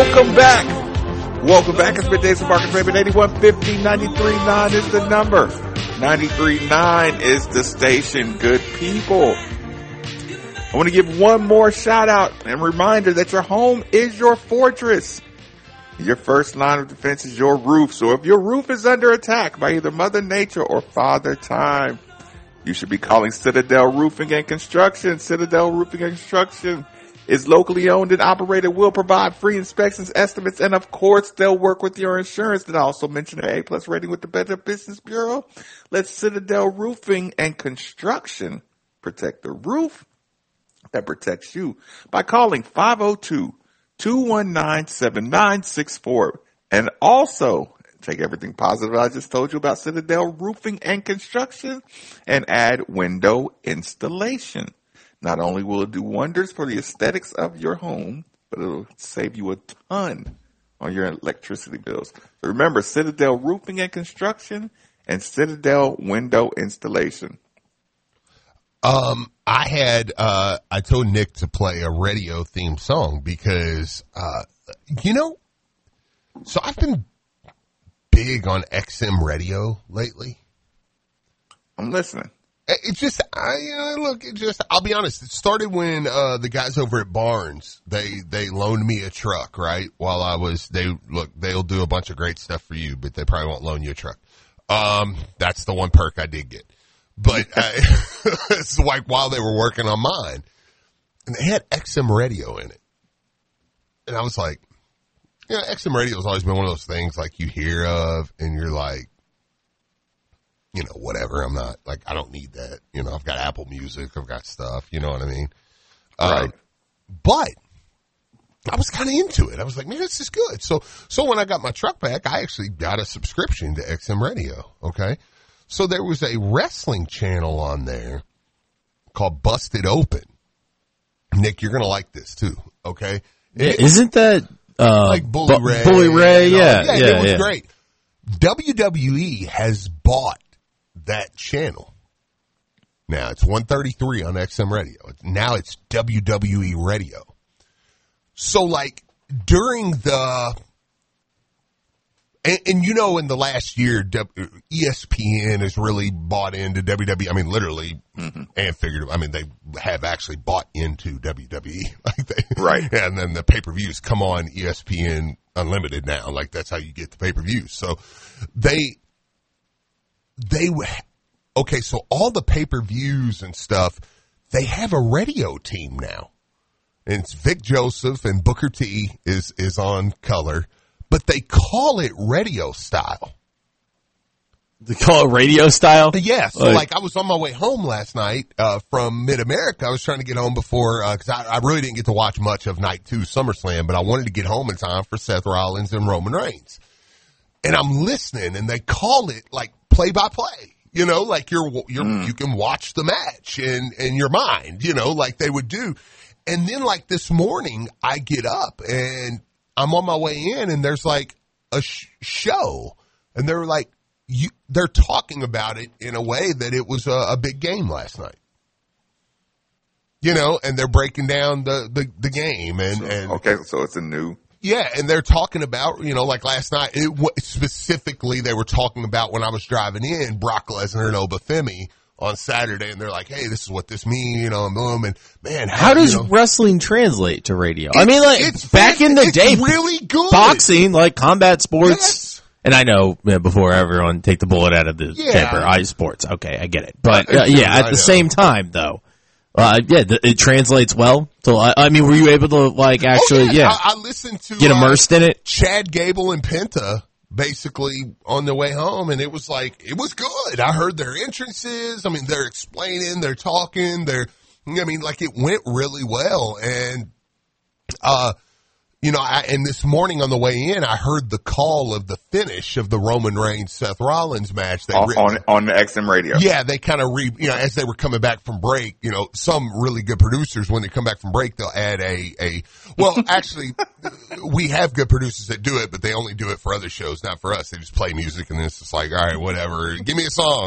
Welcome back. Welcome back. It's Middays with Marcus Raven. 8150 93.9 is the number. 93.9 is the station. Good people. I want to give one more shout out and reminder that your home is your fortress. Your first line of defense is your roof. So if your roof is under attack by either Mother Nature or Father Time, you should be calling Citadel Roofing and Construction. Citadel Roofing and Construction is locally owned and operated, will provide free inspections, estimates, and of course, they'll work with your insurance. Did I also mention an A+ rating with the Better Business Bureau? Let Citadel Roofing and Construction protect the roof that protects you by calling 502-219-7964. And also, take everything positive I just told you about Citadel Roofing and Construction and add window installation. Not only will it do wonders for the aesthetics of your home, but it'll save you a ton on your electricity bills. So remember, Citadel Roofing and Construction and Citadel Window Installation. I told Nick to play a radio theme song because, so I've been big on XM radio lately. I'm listening. It just, I'll be honest. It started when, the guys over at Barnes, they loaned me a truck, right? While they'll do a bunch of great stuff for you, but they probably won't loan you a truck. That's the one perk I did get. But, it's like while they were working on mine, and they had XM radio in it. And I was like, XM radio has always been one of those things like you hear of and you're like, whatever. I'm not like, I don't need that. I've got Apple Music. I've got stuff. You know what I mean? Right. But I was kind of into it. I was like, man, this is good. So when I got my truck back, I actually got a subscription to XM radio. Okay. So there was a wrestling channel on there called Busted Open. Nick, you're going to like this too. Okay. Isn't that, like Bully Ray? Bully Ray. Yeah. It was great. WWE has bought that channel. Now it's 133 on XM radio. Now it's WWE radio. So like during the, and in the last year, ESPN has really bought into WWE. I mean, literally and figuratively. I mean, they have actually bought into WWE. Right. And then the pay-per-views come on ESPN Unlimited now. Like that's how you get the pay-per-views. So okay, so all the pay-per-views and stuff, they have a radio team now. And it's Vic Joseph and Booker T is on color, but they call it radio style. They call it radio style? Yeah. So like I was on my way home last night, from Mid-America. I was trying to get home before, cause I really didn't get to watch much of night 2 SummerSlam, but I wanted to get home in time for Seth Rollins and Roman Reigns. And I'm listening and they call it like play by play. Like you can watch the match in your mind, like they would do. And then like this morning I get up and I'm on my way in and there's like a show and they're like, they're talking about it in a way that it was a big game last night, and they're breaking down the game and okay. So it's a new. Yeah, and they're talking about, like last night, specifically they were talking about when I was driving in, Brock Lesnar and Obafemi on Saturday, and they're like, hey, this is what this means, and boom, and man. How does wrestling translate to radio? I mean, like, it's back in the day, really good. Boxing, like combat sports. Yes. And I know before everyone take the bullet out of the temper, ice sports. Okay, I get it. But at the same time, though, it translates well. So I mean, were you able to like actually? I listened to get immersed in it. Chad Gable and Penta basically on the way home, and it was good. I heard their entrances. I mean, they're explaining, they're talking, like it went really well, and and this morning on the way in, I heard the call of the finish of the Roman Reigns Seth Rollins match. On the XM radio. Yeah, they kind of as they were coming back from break, some really good producers, when they come back from break, they'll add actually, we have good producers that do it, but they only do it for other shows, not for us. They just play music and then it's just like, all right, whatever, give me a song.